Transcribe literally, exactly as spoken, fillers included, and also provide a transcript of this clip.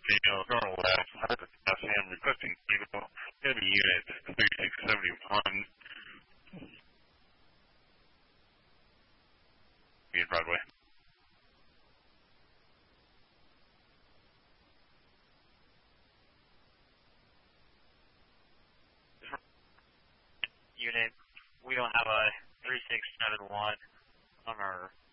Daniel, going left, Sam requesting Daniel, heavy unit thirty-six seventy-one. In Broadway. Unit, we don't have a three six seven one on our